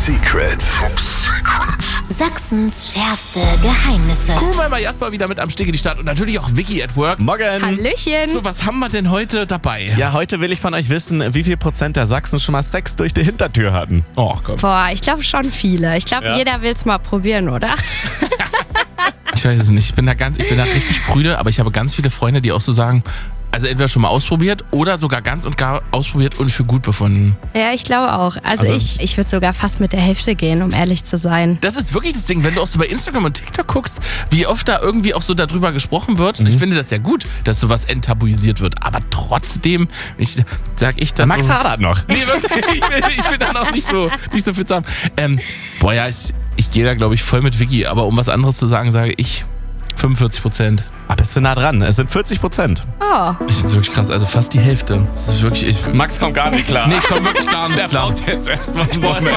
Secrets. Sachsens schärfste Geheimnisse. Cool, weil wir Jasper wieder mit am Steg in die Stadt und natürlich auch Vicky at Work. Morgen. Hallöchen. So, was haben wir denn heute dabei? Ja, heute will ich von euch wissen, wie viel Prozent der Sachsen schon mal Sex durch die Hintertür hatten. Oh Gott. Boah, ich glaube schon viele. Ich glaube, jeder will es mal probieren, oder? Ich weiß es nicht. Ich bin da richtig prüde, aber ich habe ganz viele Freunde, die auch so sagen, also entweder schon mal ausprobiert oder sogar ganz und gar ausprobiert und für gut befunden. Ja, ich glaube auch. Also ich würde sogar fast mit der Hälfte gehen, um ehrlich zu sein. Das ist wirklich das Ding, wenn du auch so bei Instagram und TikTok guckst, wie oft da irgendwie auch so darüber gesprochen wird. Ich finde das ja gut, dass sowas enttabuisiert wird. Aber trotzdem, sag ich das Max so, hadert noch. Nee, wirklich, ich bin da noch nicht so viel zu haben. Ich gehe da, glaube ich, voll mit Vicky. Aber um was anderes zu sagen, sage ich 45%. Ah, bist du nah dran. Es sind 40%. Oh. Ich finde es wirklich krass, also fast die Hälfte. Das ist wirklich, Max kommt gar nicht klar. Nee, ich komme wirklich gar nicht klar. Der braucht jetzt erstmal einen Moment.